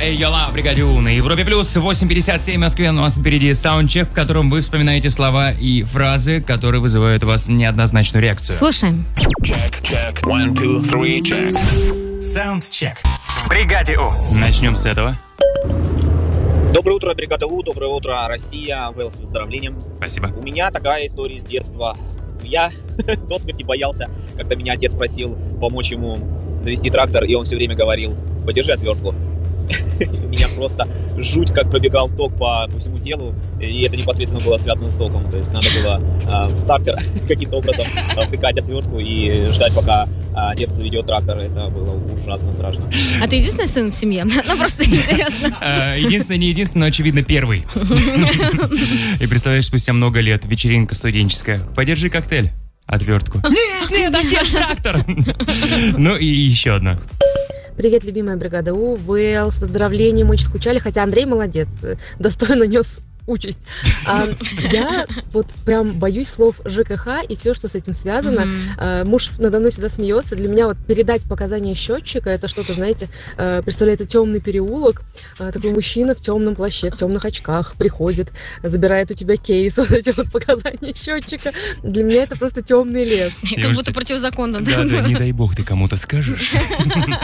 Эйола, бригаде У на Европе Плюс, 8:57 в Москве. У нас впереди саундчек, в котором вы вспоминаете слова и фразы, которые вызывают у вас неоднозначную реакцию. Слушаем. Check. 1, 2, 3, check. Саундчек в бригаде У. Начнем с этого. Доброе утро, бригада У, доброе утро, Россия, Вэлл, с выздоровлением. Спасибо. У меня такая история с детства. Я до смерти боялся, когда меня отец просил помочь ему завести трактор, и он все время говорил: подержи отвертку. У меня просто жуть, как пробегал ток по всему телу, и это непосредственно было связано с током. То есть надо было в стартер каким-то образом втыкать отвертку и ждать, пока отец заведет трактор. Это было ужасно страшно. А ты единственный сын в семье? Ну, просто интересно. Единственный, не единственный, но, очевидно, первый. И представляешь, спустя много лет вечеринка студенческая. Подержи коктейль. Отвертку. Нет, отец, трактор. Ну и еще одна. Привет, любимая бригада У, Вэлл, с выздоровлением, очень скучали, хотя Андрей молодец, достойно нес участь. Я вот прям боюсь слов ЖКХ и все, что с этим связано. Муж надо мной всегда смеется. Для меня вот передать показания счетчика, это что-то, знаете, представляет темный переулок. Такой мужчина в темном плаще, в темных очках приходит, забирает у тебя кейс, вот эти вот показания счетчика. Для меня это просто темный лес. Как будто противозаконно. Да, не дай бог ты кому-то скажешь.